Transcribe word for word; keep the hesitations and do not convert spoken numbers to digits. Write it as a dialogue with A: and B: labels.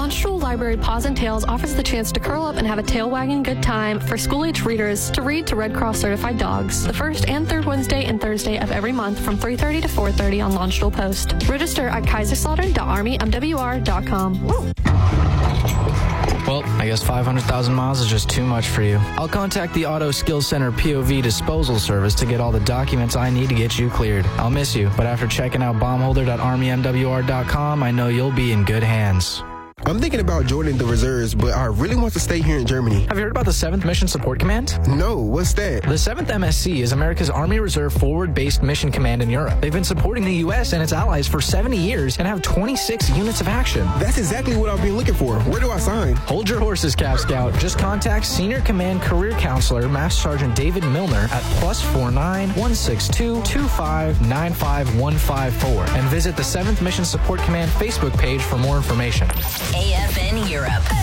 A: Launchstool Library Paws and Tales offers the chance to curl up and have a tail-wagging good time for school-age readers to read to Red Cross certified dogs. The first and third Wednesday and Thursday of every month from three thirty to four thirty on Launchstool Post. Register at kaiserslautern dot army m w r dot com.
B: Well, I guess five hundred thousand miles is just too much for you. I'll contact the Auto Skills Center P O V Disposal Service to get all the documents I need to get you cleared. I'll miss you, but after checking out bombholder dot army m w r dot com, I know you'll be in good hands.
C: I'm thinking about joining the reserves, but I really want to stay here in Germany.
B: Have you heard about the seventh Mission Support Command?
C: No, what's that?
B: The seventh M S C is America's Army Reserve Forward-Based Mission Command in Europe. They've been supporting the U S and its allies for seventy years and have twenty-six units of action.
C: That's exactly what I've been looking for. Where do I sign?
B: Hold your horses, Cap Scout. Just contact Senior Command Career Counselor Master Sergeant David Milner at plus four nine one six two two five nine five one five four and visit the seventh Mission Support Command Facebook page for more information.
D: A F N Europe.